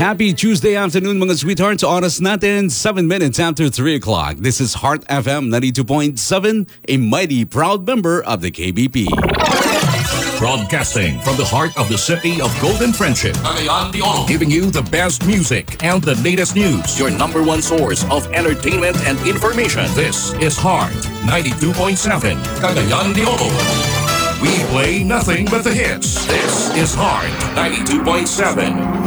Happy Tuesday afternoon mga sweethearts. Oras natin 7 minutes after 3 o'clock. This is Heart FM 92.7, a mighty proud member of the KBP. Broadcasting from the heart of the city of Golden Friendship. Cagayan de Oro. Giving you the best music and the latest news. Your number one source of entertainment and information. This is Heart 92.7, Cagayan de Oro. We play nothing but the hits. This is Heart 92.7.